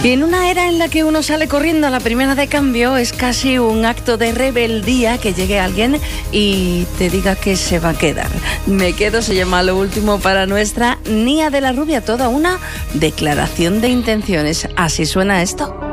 Y en una era en la que uno sale corriendo a la primera de cambio, es casi un acto de rebeldía que llegue alguien y te diga que se va a quedar. Me quedo, se llama Lo Último para nuestra Nia de la Rubia, toda una declaración de intenciones. Así suena esto.